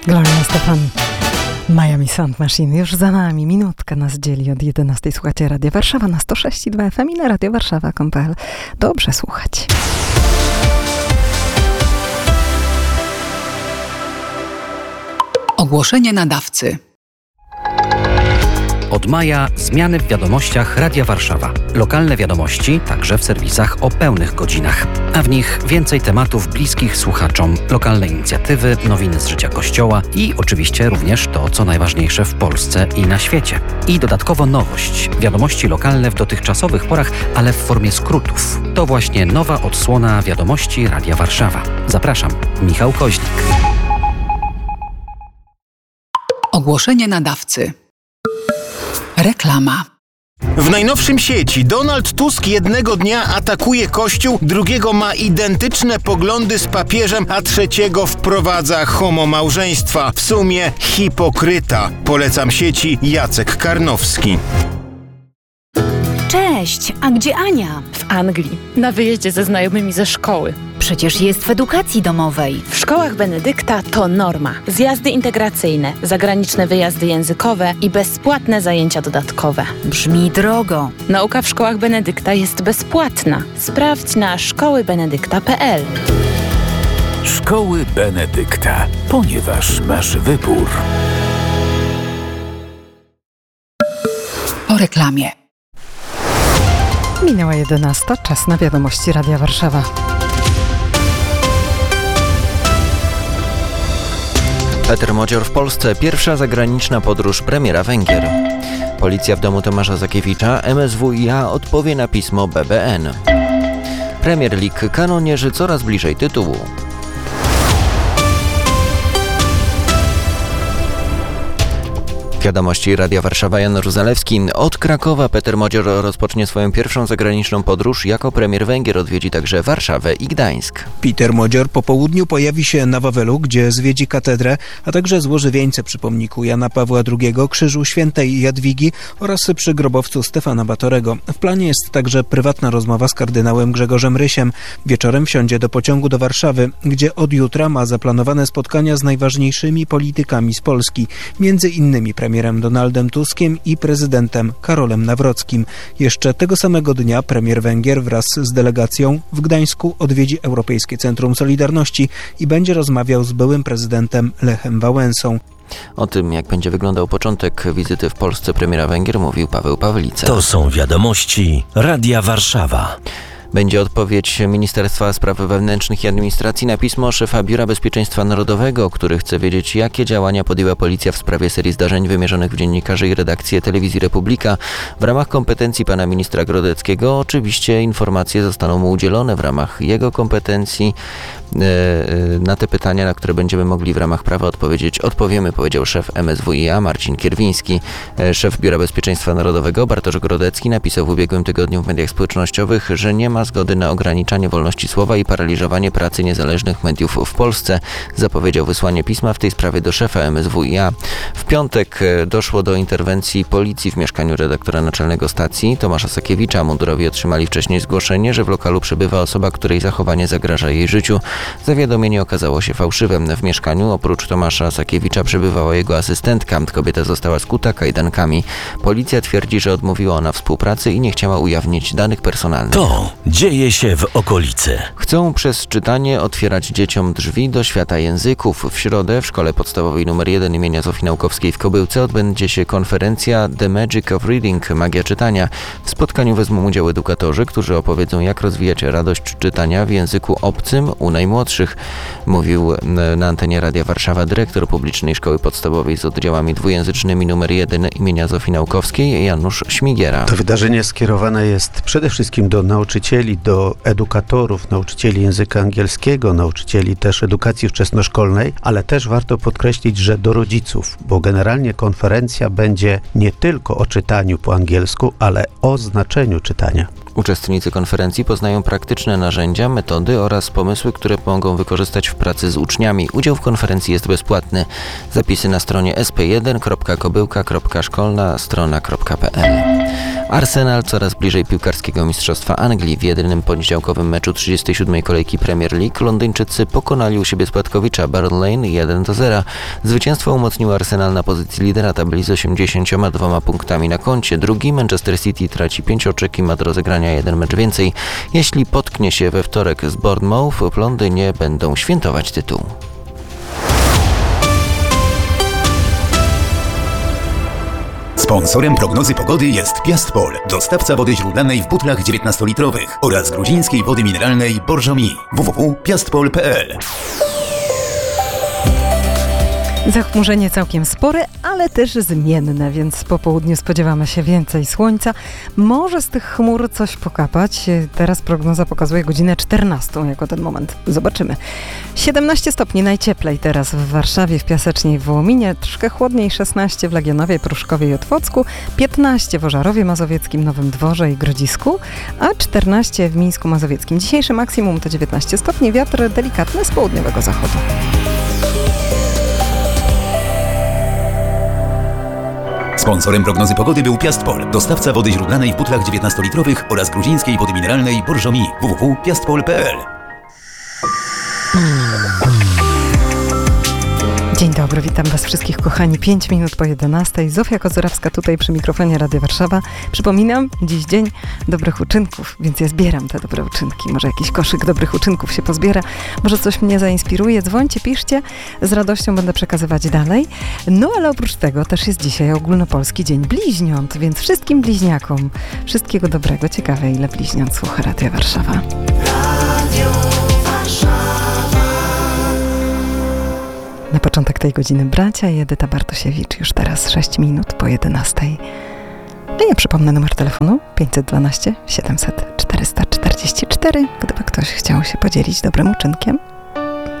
Gloria Estefan, Miami Sound Machine. Już za nami, minutka nas dzieli od 11. Słuchacie Radia Warszawa na 106,2 FM i na radiowarszawa.pl. Dobrze słuchać. Ogłoszenie nadawcy. Od maja zmiany w wiadomościach Radia Warszawa. Lokalne wiadomości, także w serwisach o pełnych godzinach. A w nich więcej tematów bliskich słuchaczom, lokalne inicjatywy, nowiny z życia Kościoła i oczywiście również to, co najważniejsze w Polsce i na świecie. I dodatkowo nowość. Wiadomości lokalne w dotychczasowych porach, ale w formie skrótów. To właśnie nowa odsłona wiadomości Radia Warszawa. Zapraszam, Michał Koźlik. Ogłoszenie nadawcy. Reklama. W najnowszym sieci Donald Tusk jednego dnia atakuje Kościół, drugiego ma identyczne poglądy z papieżem, a trzeciego wprowadza homomałżeństwa. W sumie hipokryta. Polecam sieci Jacek Karnowski. Cześć, a gdzie Ania? W Anglii, na wyjeździe ze znajomymi ze szkoły. Przecież jest w edukacji domowej. W szkołach Benedykta to norma. Zjazdy integracyjne, zagraniczne wyjazdy językowe i bezpłatne zajęcia dodatkowe. Brzmi drogo. Nauka w szkołach Benedykta jest bezpłatna. Sprawdź na szkołybenedykta.pl. Szkoły Benedykta, ponieważ masz wybór. Po reklamie. Minęła 11, czas na wiadomości Radia Warszawa. Peter Modzior w Polsce. Pierwsza zagraniczna podróż premiera Węgier. Policja w domu Tomasza Sakiewicza. MSWiA odpowie na pismo BBN. Premier League. Kanonierzy coraz bliżej tytułu. Wiadomości Radia Warszawa, Janusz Zalewski. Od Krakowa Peter Modzior rozpocznie swoją pierwszą zagraniczną podróż. Jako premier Węgier odwiedzi także Warszawę i Gdańsk. Peter Modzior po południu pojawi się na Wawelu, gdzie zwiedzi katedrę, a także złoży wieńce przy pomniku Jana Pawła II, krzyżu świętej Jadwigi oraz przy grobowcu Stefana Batorego. W planie jest także prywatna rozmowa z kardynałem Grzegorzem Rysiem. Wieczorem wsiądzie do pociągu do Warszawy, gdzie od jutra ma zaplanowane spotkania z najważniejszymi politykami z Polski, między innymi premierem Donaldem Tuskiem i prezydentem Karolem Nawrockim. Jeszcze tego samego dnia premier Węgier wraz z delegacją w Gdańsku odwiedzi Europejskie Centrum Solidarności i będzie rozmawiał z byłym prezydentem Lechem Wałęsą. O tym, jak będzie wyglądał początek wizyty w Polsce premiera Węgier, mówił Paweł Pawlica. To są wiadomości Radia Warszawa. Będzie odpowiedź Ministerstwa Spraw Wewnętrznych i Administracji na pismo szefa Biura Bezpieczeństwa Narodowego, który chce wiedzieć, jakie działania podjęła policja w sprawie serii zdarzeń wymierzonych w dziennikarzy i redakcję Telewizji Republika. W ramach kompetencji pana ministra Grodeckiego oczywiście informacje zostaną mu udzielone w ramach jego kompetencji. Na te pytania, na które będziemy mogli w ramach prawa odpowiemy, powiedział szef MSWiA Marcin Kierwiński. Szef Biura Bezpieczeństwa Narodowego Bartosz Grodecki napisał w ubiegłym tygodniu w mediach społecznościowych, że nie ma zgody na ograniczanie wolności słowa i paraliżowanie pracy niezależnych mediów w Polsce. Zapowiedział wysłanie pisma w tej sprawie do szefa MSWiA. W piątek doszło do interwencji policji w mieszkaniu redaktora naczelnego stacji Tomasza Sakiewicza. Mundurowi otrzymali wcześniej zgłoszenie, że w lokalu przebywa osoba, której zachowanie zagraża jej życiu. Zawiadomienie okazało się fałszywe. W mieszkaniu oprócz Tomasza Sakiewicza przebywała jego asystentka. Kobieta została skuta kajdankami. Policja twierdzi, że odmówiła ona współpracy i nie chciała ujawnić danych personalnych. To dzieje się w okolicy. Chcą przez czytanie otwierać dzieciom drzwi do świata języków. W środę w Szkole Podstawowej nr 1 imienia Zofii Naukowskiej w Kobyłce odbędzie się konferencja The Magic of Reading, magia czytania. W spotkaniu wezmą udział edukatorzy, którzy opowiedzą, jak rozwijać radość czytania w języku obcym u najmłodszych, mówił na antenie Radia Warszawa dyrektor publicznej szkoły podstawowej z oddziałami dwujęzycznymi nr 1 imienia Zofii Naukowskiej Janusz Śmigiera. To wydarzenie skierowane jest przede wszystkim do nauczycieli, do edukatorów, nauczycieli języka angielskiego, nauczycieli też edukacji wczesnoszkolnej, ale też warto podkreślić, że do rodziców, bo generalnie konferencja będzie nie tylko o czytaniu po angielsku, ale o znaczeniu czytania. Uczestnicy konferencji poznają praktyczne narzędzia, metody oraz pomysły, które mogą wykorzystać w pracy z uczniami. Udział w konferencji jest bezpłatny. Zapisy na stronie sp1.kobyłka.szkolnastrona.pl. Arsenal coraz bliżej piłkarskiego mistrzostwa Anglii. W jedynym poniedziałkowym meczu 37. kolejki Premier League Londyńczycy pokonali u siebie spadkowicza Burnley 1-0. Zwycięstwo umocniło Arsenal na pozycji lidera tabeli z 82 punktami na koncie. Drugi Manchester City traci 5 oczek i ma do rozegrania jeden mecz więcej. Jeśli potknie się we wtorek z Bournemouth, w Londynie będą świętować tytuł. Sponsorem prognozy pogody jest Piastpol, dostawca wody źródlanej w butlach 19-litrowych oraz gruzińskiej wody mineralnej Borżomi. www.piastpol.pl. Zachmurzenie całkiem spore, ale też zmienne, więc po południu spodziewamy się więcej słońca. Może z tych chmur coś pokapać. Teraz prognoza pokazuje godzinę 14 jako ten moment. Zobaczymy. 17 stopni najcieplej teraz w Warszawie, w Piasecznej, w Wołominie. Troszkę chłodniej 16 w Legionowie, Pruszkowie i Otwocku. 15 w Ożarowie Mazowieckim, Nowym Dworze i Grodzisku. A 14 w Mińsku Mazowieckim. Dzisiejsze maksimum to 19 stopni. Wiatr delikatny z południowego zachodu. Sponsorem prognozy pogody był Piastpol, dostawca wody źródlanej w butlach 19-litrowych oraz gruzińskiej wody mineralnej Borżomi. www.piastpol.pl. Dzień dobry, witam Was wszystkich, kochani. 5 minut po 11. Zofia Kozorawska tutaj przy mikrofonie Radia Warszawa. Przypominam, dziś dzień dobrych uczynków, więc ja zbieram te dobre uczynki. Może jakiś koszyk dobrych uczynków się pozbiera, może coś mnie zainspiruje. Dzwońcie, piszcie, z radością będę przekazywać dalej. No ale oprócz tego też jest dzisiaj ogólnopolski Dzień Bliźniąt, więc wszystkim bliźniakom wszystkiego dobrego. Ciekawe, ile bliźniąt słucha Radia Warszawa. Radio Warszawa. Na początek tej godziny bracia i Edyta Bartosiewicz. Już teraz 6 minut po 11. A ja przypomnę numer telefonu 512 700 444. Gdyby ktoś chciał się podzielić dobrym uczynkiem.